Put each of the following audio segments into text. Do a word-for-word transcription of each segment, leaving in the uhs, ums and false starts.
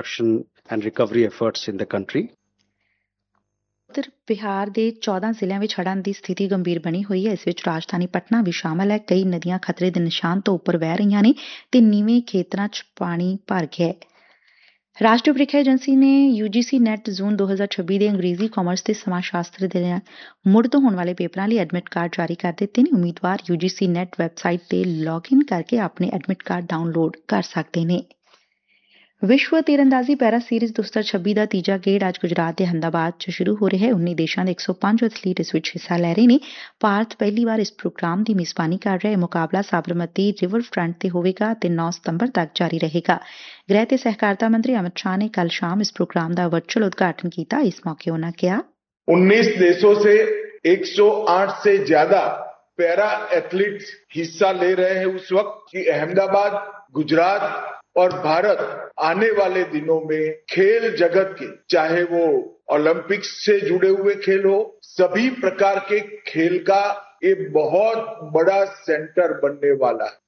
reconstruction and recovery efforts in the country. Uttar Bihar ਦੇ ਚੌਦਾਂ ਜ਼ਿਲ੍ਹਿਆਂ ਵਿੱਚ ਹੜ੍ਹਾਂ ਦੀ ਸਥਿਤੀ ਗੰਭੀਰ ਬਣੀ ਹੋਈ ਹੈ। ਇਸ ਵਿੱਚ ਰਾਜਧਾਨੀ ਪਟਨਾ ਵੀ ਸ਼ਾਮਲ ਹੈ। ਕਈ ਨਦੀਆਂ ਖਤਰੇ ਦੇ ਨਿਸ਼ਾਨ ਤੋਂ ਉੱਪਰ ਵਹਿ ਰਹੀਆਂ ਨੇ ਤੇ ਨੀਵੇਂ ਖੇਤਰਾਂ 'ਚ ਪਾਣੀ ਭਰ ਗਿਆ ਹੈ। ਰਾਸ਼ਟਰੀ ਪ੍ਰੀਖਿਆ ਏਜੰਸੀ ਨੇ ਯੂ ਜੀ ਸੀ ਨੈਟ ਜੂਨ ਦੋ ਹਜ਼ਾਰ ਛੱਬੀ ਦੇ ਅੰਗਰੇਜ਼ੀ, ਕਾਮਰਸ ਤੇ ਸਮਾਜ ਸ਼ਾਸਤਰ ਦੇ ਮੁੜ ਤੋਂ ਹੋਣ ਵਾਲੇ ਪੇਪਰਾਂ ਲਈ ਐਡਮਿਟ ਕਾਰਡ ਜਾਰੀ ਕਰ ਦਿੱਤੇ ਨੇ। ਉਮੀਦਵਾਰ ਯੂ ਜੀ ਸੀ ਨੈਟ ਵੈਬਸਾਈਟ ਤੇ ਲੌਗਇਨ ਕਰਕੇ ਆਪਣੇ ਐਡਮਿਟ ਕਾਰਡ ਡਾਊਨਲੋਡ ਕਰ ਸਕਦੇ ਨੇ। ਵਿਸ਼ਵ ਤੀਰਅੰਦਾਜ਼ੀ ਪੈਰਾ ਸੀਰੀਜ਼ ਦੋ ਹਜ਼ਾਰ ਛੱਬੀ ਦਾ ਤੀਜਾ ਗੇੜ ਅੱਜ ਗੁਜਰਾਤ ਦੇ ਅਹਿਮਦਾਬਾਦ 'ਚ ਸ਼ੁਰੂ ਹੋ ਰਿਹਾ ਹੈ। ਉੱਨੀ ਦੇਸ਼ਾਂ ਦੇ ਇੱਕ ਸੌ ਪੰਜ ਐਥਲੀਟ ਇਸ ਵਿੱਚ ਹਿੱਸਾ ਲੈ ਰਹੇ ਨੇ। ਭਾਰਤ ਪਹਿਲੀ ਵਾਰ ਇਸ ਪ੍ਰੋਗਰਾਮ ਦੀ ਮੇਜ਼ਬਾਨੀ ਕਰ ਰਿਹਾ ਹੈ। ਮੁਕਾਬਲਾ ਸਾਬਰਮਤੀ ਰਿਵਰ ਫਰੰਟ ਤੇ ਹੋਵੇਗਾ ਤੇ ਨੌ ਸਤੰਬਰ ਤੱਕ ਜਾਰੀ ਰਹੇਗਾ। ਗ੍ਰਹਿ ਤੇ ਸਹਿਕਾਰਤਾ ਮੰਤਰੀ ਅਮਿਤ ਸ਼ਾਹ ਨੇ ਕੱਲ ਸ਼ਾਮ ਇਸ ਪ੍ਰੋਗਰਾਮ ਦਾ ਵਰਚੁਅਲ ਉਦਘਾਟਨ ਕੀਤਾ। ਇਸ ਮੌਕੇ ਉਨ੍ਹਾਂ ਕਿਹਾ, उन्नीस देशों से एक सौ आठ से ज्यादा पैरा एथलीट्स हिस्सा ले रहे हैं उस वक्त कि अहमदाबाद, गुजरात और भारत आने वाले दिनों में खेल जगत के, चाहे वो ओलंपिक्स से जुड़े हुए खेल हो, सभी प्रकार के खेल का एक बहुत बड़ा सेंटर बनने वाला है।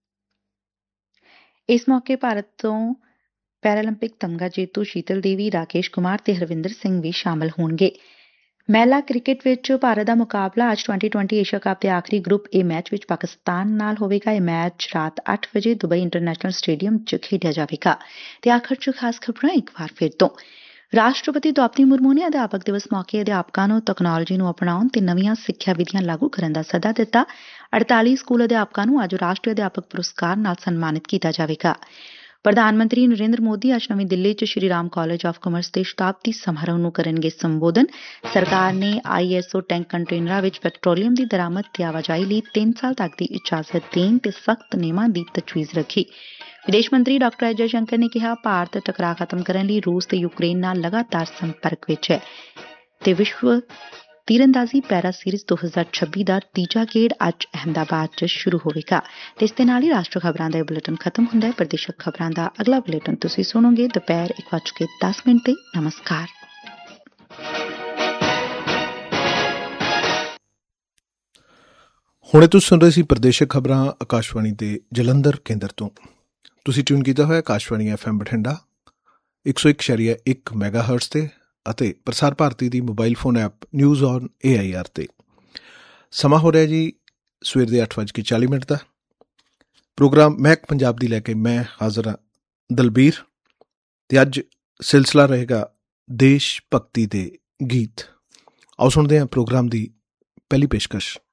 ਇਸ ਮੌਕੇ ਭਾਰਤ ਤੋਂ ਪੈਰਾਲੰਪਿਕ ਤਮਗਾ ਜੇਤੂ ਸ਼ੀਤਲ ਦੇਵੀ, ਰਾਕੇਸ਼ ਕੁਮਾਰ ਤੇ ਹਰਵਿੰਦਰ ਸਿੰਘ ਵੀ ਸ਼ਾਮਲ ਹੋਣਗੇ। ਮਹਿਲਾ ਕ੍ਰਿਕਟ ਵਿੱਚ ਭਾਰਤ ਦਾ ਮੁਕਾਬਲਾ ਅੱਜ ਟਵੈਂਟੀ ਟਵੈਂਟੀ ਏਸ਼ੀਆ ਕੱਪ ਦੇ ਆਖਰੀ ਗਰੁੱਪ ਏ ਮੈਚ ਵਿੱਚ ਪਾਕਿਸਤਾਨ ਨਾਲ ਹੋਵੇਗਾ। ਇਹ ਮੈਚ ਰਾਤ ਅੱਠ ਵਜੇ ਦੁਬਈ ਇੰਟਰਨੈਸ਼ਨਲ ਸਟੇਡੀਅਮ 'ਚ ਖੇਡਿਆ ਜਾਵੇਗਾ। ਤੇ ਆਖਰ 'ਚ ਖਾਸ ਖਬਰਾਂ ਇੱਕ ਵਾਰ ਫਿਰ ਤੋਂ। ਰਾਸ਼ਟਰਪਤੀ ਦ੍ਰੌਪਦੀ ਮੁਰਮੂ ਨੇ ਅਧਿਆਪਕ ਦਿਵਸ ਮੌਕੇ ਅਧਿਆਪਕਾਂ ਨੂੰ ਤਕਨਾਲੋਜੀ ਨੂੰ ਅਪਣਾਉਣ ਤੇ ਨਵੀਆਂ ਸਿੱਖਿਆ ਵਿਧੀਆਂ ਲਾਗੂ ਕਰਨ ਦਾ ਸੱਦਾ ਦਿੱਤਾ। ਅੜਤਾਲੀ ਸਕੂਲ ਅਧਿਆਪਕਾਂ ਨੂੰ ਅੱਜ ਰਾਸ਼ਟਰੀ ਅਧਿਆਪਕ ਪੁਰਸਕਾਰ ਨਾਲ ਸਨਮਾਨਿਤ ਕੀਤਾ ਜਾਵੇਗਾ। ਪ੍ਰਧਾਨ ਮੰਤਰੀ ਨਰਿੰਦਰ ਮੋਦੀ ਅੱਜ ਨਵੀਂ ਦਿੱਲੀ 'ਚ Shri Ram college of commerce ਦੇ ਸ਼ਤਾਬਦੀ ਸਮਾਰੋਹ ਨੂੰ ਕਰਨਗੇ ਸੰਬੋਧਨ। ਸਰਕਾਰ ਨੇ ਆਈ ਐਸ ਓ ਟੈਂਕ ਕੰਟੇਨਰਾਂ ਵਿੱਚ ਪੈਟਰੋਲੀਅਮ ਦੀ ਦਰਾਮਦ ਤੇ ਆਵਾਜਾਈ ਲਈ ਤਿੰਨ ਸਾਲ ਤੱਕ ਦੀ ਇਜਾਜ਼ਤ ਦੇਣ ਤੇ ਸਖਤ ਨਿਯਮਾਂ ਦੀ ਤਜਵੀਜ਼ ਰੱਖੀ। ਵਿਦੇਸ਼ ਮੰਤਰੀ ਡਾਕਟਰ ਐਸ ਜੈਸ਼ੰਕਰ ਨੇ ਕਿਹਾ, ਭਾਰਤ ਟਕਰਾਅ ਖਤਮ ਕਰਨ ਲਈ ਰੂਸ ਤੇ ਯੂਕਰੇਨ ਨਾਲ ਲਗਾਤਾਰ ਸੰਪਰਕ ਵਿੱਚ ਹੈ। ਤੇ ਵਿਸ਼ਵ ਤੀਰਅੰਦਾਜ਼ੀ ਪੈਰਾ ਸੀਰੀਜ਼ ਦੋ ਹਜ਼ਾਰ ਛੱਬੀ ਦਾ ਤੀਜਾ ਗੇੜ ਅੱਜ ਅਹਿਮਦਾਬਾਦ 'ਚ ਸ਼ੁਰੂ ਹੋਵੇਗਾ। ਤੇ ਇਸ ਦੇ ਨਾਲ ਹੀ ਰਾਸ਼ਟਰੀ ਖਬਰਾਂ ਦਾ ਇਹ ਬੁਲੇਟਿਨ ਖਤਮ ਹੁੰਦਾ ਹੈ। ਪ੍ਰਦੇਸ਼ਕ ਖਬਰਾਂ ਦਾ ਅਗਲਾ ਬੁਲੇਟਿਨ ਤੁਸੀਂ ਸੁਣੋਗੇ ਦੁਪਹਿਰ ਇੱਕ ਵੱਜ ਕੇ ਦਸ ਮਿੰਟ ਤੇ। ਨਮਸਕਾਰ। ਹੁਣੇ ਤੁਸੀਂ ਸੁਣ ਰਹੇ ਸੀ ਪ੍ਰਦੇਸ਼ਕ ਖਬਰਾਂ ਆਕਾਸ਼ਵਾਣੀ ਦੇ ਜਲੰਧਰ ਕੇਂਦਰ ਤੋਂ। ਤੁਸੀਂ ਟਿਊਨ ਕੀਤਾ ਹੋਇਆ ਆਕਾਸ਼ਵਾਣੀ ਐਫ ਐਮ ਬਠਿੰਡਾ ਇੱਕ ਸੌ ਇੱਕ ਸ਼ਰੀਆ ਇੱਕ ਮੈਗਾ ਹਰਟਸ ਤੇ ਅਤੇ ਪ੍ਰਸਾਰ ਭਾਰਤੀ ਦੀ mobile phone app news on A I R ਤੇ। ਸਮਾਂ ਹੋ ਰਿਹਾ ਜੀ ਸਵੇਰ ਦੇ ਅੱਠ ਵੱਜ ਕੇ ਚਾਲੀ ਮਿੰਟ ਦਾ। ਪ੍ਰੋਗਰਾਮ ਮਹਿਕ ਪੰਜਾਬ ਦੀ ਲੈ ਕੇ ਮੈਂ ਹਾਜ਼ਰ ਹਾਂ ਦਲਬੀਰ। ਤੇ ਅੱਜ ਸਿਲਸਿਲਾ ਰਹੇਗਾ ਦੇਸ਼ ਭਗਤੀ ਦੇ ਗੀਤ। ਆਓ ਸੁਣਦੇ ਹਾਂ ਪ੍ਰੋਗਰਾਮ ਦੀ ਪਹਿਲੀ ਪੇਸ਼ਕਸ਼।